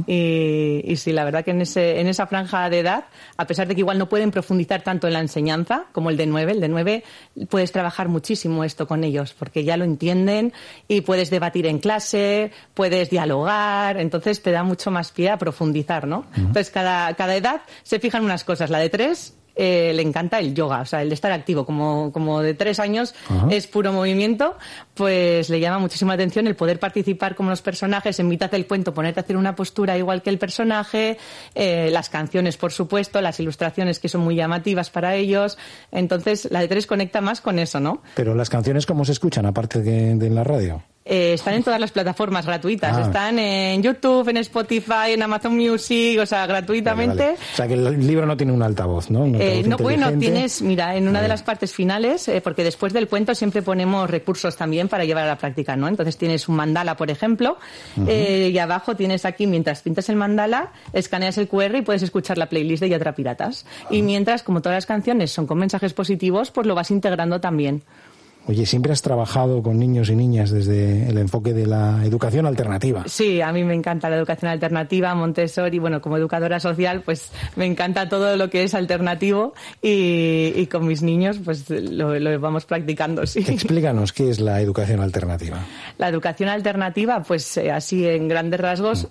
Y sí, la verdad que en esa franja de edad, a pesar de que igual no pueden profundizar tanto en la enseñanza como el de 9 puedes trabajar muchísimo esto con ellos, porque ya lo entienden y puedes debatir en clase, puedes dialogar, entonces te da mucho más pie a profundizar, ¿no? Entonces cada edad se fijan unas cosas. La de 3 le encanta el yoga, o sea, el de estar activo, como de 3 años es puro movimiento, pues le llama muchísima atención el poder participar como los personajes, en mitad del cuento ponerte a hacer una postura igual que el personaje, las canciones, por supuesto, las ilustraciones que son muy llamativas para ellos. Entonces la de 3 conecta más con eso, ¿no? Pero las canciones, ¿cómo se escuchan aparte de la radio? Están en todas las plataformas gratuitas. Están en YouTube, en Spotify, en Amazon Music, o sea, gratuitamente. Vale. O sea, que el libro no tiene un altavoz, ¿no? Tienes, mira, en una de las partes finales, porque después del cuento siempre ponemos recursos también para llevar a la práctica, ¿no? Entonces tienes un mandala, por ejemplo, y abajo tienes aquí, mientras pintas el mandala, escaneas el QR y puedes escuchar la playlist de Yatra Piratas. Y mientras, como todas las canciones son con mensajes positivos, pues lo vas integrando también. Oye, ¿siempre has trabajado con niños y niñas desde el enfoque de la educación alternativa? Sí, a mí me encanta la educación alternativa, Montessori, bueno, como educadora social, pues me encanta todo lo que es alternativo y con mis niños pues lo vamos practicando, sí. Explícanos, ¿qué es la educación alternativa? La educación alternativa, pues así en grandes rasgos,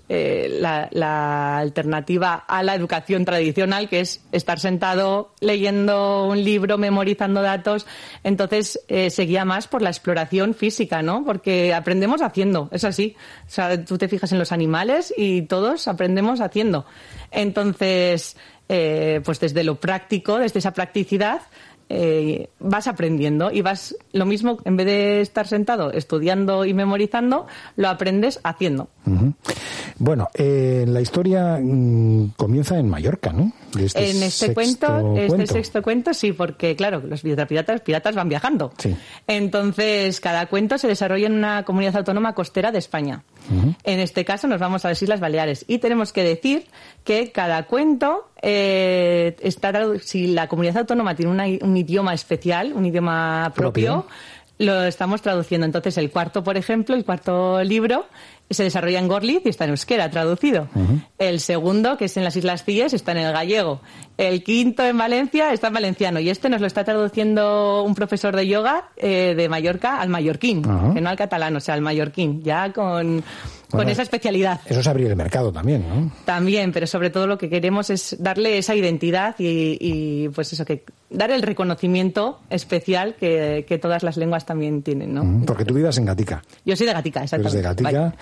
la alternativa a la educación tradicional, que es estar sentado leyendo un libro, memorizando datos, entonces se guía más por la exploración física, ¿no? Porque aprendemos haciendo, es así. O sea, tú te fijas en los animales y todos aprendemos haciendo. Entonces, pues desde lo práctico, desde esa practicidad, vas aprendiendo y vas, lo mismo, en vez de estar sentado estudiando y memorizando, lo aprendes haciendo. Bueno, la historia comienza en Mallorca, ¿no? En este sexto cuento, sí, porque claro, los piratas van viajando. Sí. Entonces, cada cuento se desarrolla en una comunidad autónoma costera de España. En este caso nos vamos a las Islas Baleares y tenemos que decir que cada cuento si la comunidad autónoma tiene un idioma especial, un idioma propio, lo estamos traduciendo. Entonces el cuarto libro se desarrolla en Gorliz y está en euskera traducido. El segundo, que es en las Islas Cíes, está en el gallego. El quinto en Valencia está en valenciano y nos lo está traduciendo un profesor de yoga de Mallorca al mallorquín, que no al catalán, o sea, al mallorquín, ya con esa especialidad. Eso es abrir el mercado también, ¿no? También, pero sobre todo lo que queremos es darle esa identidad y pues eso, que dar el reconocimiento especial que todas las lenguas también tienen, ¿no? Porque tú vives en Gatica. Yo soy de Gatica, exactamente. Eres de Gatica.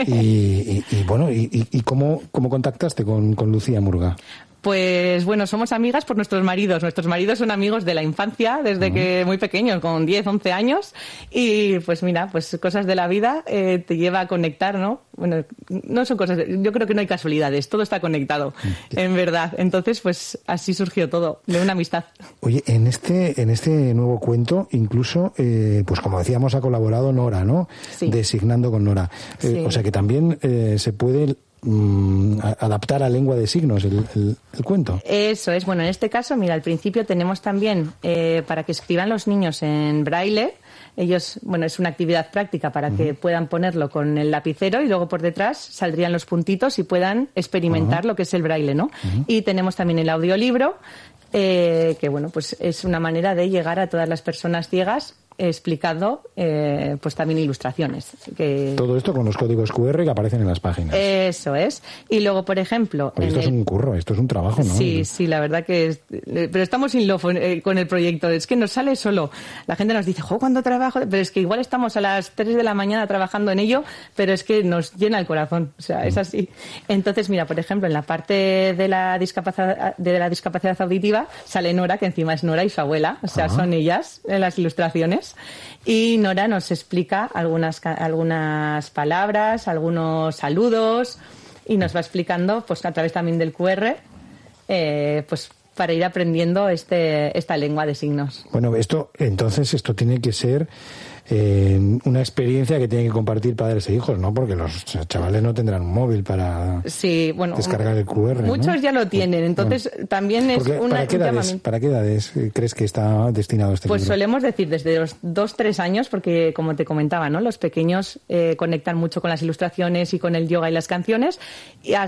Y bueno, ¿cómo contactaste con Lucía Murga? Pues bueno, somos amigas por nuestros maridos. Nuestros maridos son amigos de la infancia, desde que muy pequeños, con 10, 11 años. Y pues mira, pues cosas de la vida te lleva a conectar, ¿no? Bueno, no son cosas, yo creo que no hay casualidades, todo está conectado, en verdad. Entonces, pues así surgió todo, de una amistad. Oye, en este nuevo cuento, incluso, pues como decíamos, ha colaborado Nora, ¿no? Sí. Designando con Nora. Sí. O sea que también se puede adaptar a lengua de signos el cuento. Eso es. Bueno, en este caso, mira, al principio tenemos también para que escriban los niños en braille. Ellos, bueno, es una actividad práctica para que puedan ponerlo con el lapicero y luego por detrás saldrían los puntitos y puedan experimentar lo que es el braille, ¿no? Y tenemos también el audiolibro, que bueno, pues es una manera de llegar a todas las personas ciegas explicando pues también ilustraciones. Todo esto con los códigos QR que aparecen en las páginas. Eso es. Y luego, por ejemplo... Pues esto es un curro, esto es un trabajo, ¿no? Sí, la verdad que es... Pero estamos in love con el proyecto. Es que nos sale solo. La gente nos dice, ¿cuándo trabajo? Pero es que igual estamos a las 3 de la mañana trabajando en ello, pero es que nos llena el corazón. O sea, es así. Entonces, mira, por ejemplo, en la parte de la discapacidad auditiva sale Nora, que encima es Nora y su abuela. O sea, son ellas en las ilustraciones. Y Nora nos explica algunas palabras, algunos saludos y nos va explicando, pues a través también del QR, pues para ir aprendiendo esta lengua de signos. Bueno, esto tiene que ser una experiencia que tienen que compartir padres e hijos, ¿no? Porque los chavales no tendrán un móvil para descargar el QR, muchos, ¿no? Ya lo tienen, entonces también es ¿Para qué edades crees que está destinado este Pues libro? solemos decir desde los 2-3 años, porque como te comentaba, ¿no? Los pequeños conectan mucho con las ilustraciones y con el yoga y las canciones, y